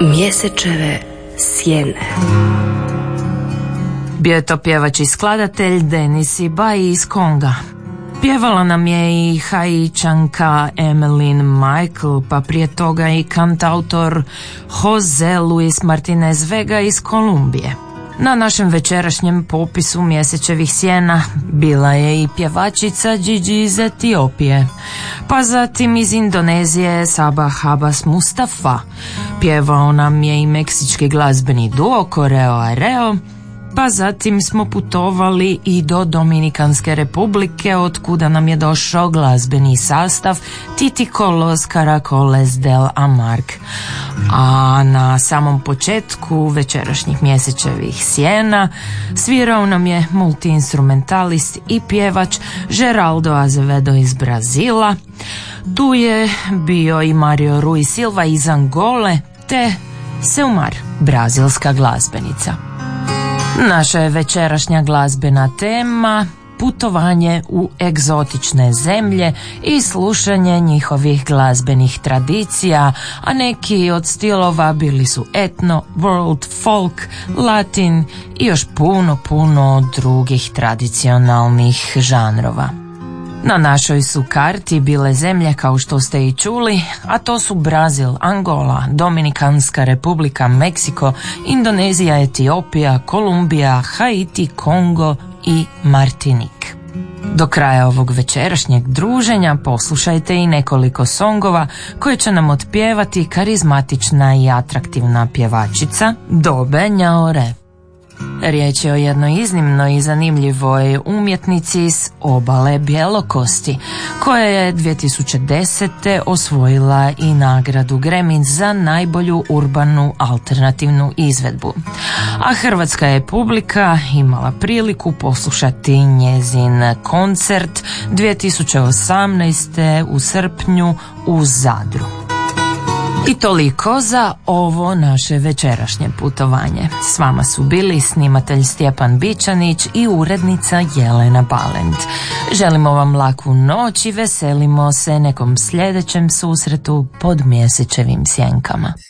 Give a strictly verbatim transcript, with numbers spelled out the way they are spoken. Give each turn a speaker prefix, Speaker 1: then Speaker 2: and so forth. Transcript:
Speaker 1: Mjesečeve sjene.
Speaker 2: Bio je to pjevač i skladatelj Denis Ibai iz Konga. Pjevala nam je i Haičanka Emmeline Michael, pa prije toga i kantautor Jose Luis Martinez Vega iz Kolumbije. Na našem večerašnjem popisu Mjesečevih sjena bila je i pjevačica Gigi iz Etiopije, pa zatim iz Indonezije Sabah Habas Mustafa. Pjevao nam je i meksički glazbeni duo Correo Arreo, pa zatim smo putovali i do Dominikanske republike, od kuda nam je došao glazbeni sastav Titico Los Caracoles del Amarg. A na samom početku večerašnjih Mjesečevih sjena svirao nam je multiinstrumentalist i pjevač Geraldo Azevedo iz Brazila. Tu je bio i Mario Rui Silva iz Angole te Seumar, brazilska glazbenica. Naša je večerašnja glazbena tema putovanje u egzotične zemlje i slušanje njihovih glazbenih tradicija, a neki od stilova bili su etno, world, folk, latin i još puno, puno drugih tradicionalnih žanrova. Na našoj su karti bile zemlje kao što ste i čuli, a to su Brazil, Angola, Dominikanska republika, Meksiko, Indonezija, Etiopija, Kolumbija, Haiti, Kongo i Martinik. Do kraja ovog večerašnjeg druženja poslušajte i nekoliko songova koje će nam otpjevati karizmatična i atraktivna pjevačica Dobe Njaore. Riječ je o jednoj iznimno i zanimljivoj umjetnici s obale Bjelokosti, koja je dvije tisuće desete. osvojila i nagradu Grammy za najbolju urbanu alternativnu izvedbu. A hrvatska je publika imala priliku poslušati njezin koncert dvije tisuće osamnaeste. u srpnju u Zadru. I toliko za ovo naše večerašnje putovanje. S vama su bili snimatelj Stjepan Bičanić i urednica Jelena Balent. Želimo vam laku noć i veselimo se nekom sljedećem susretu pod Mjesečevim sjenkama.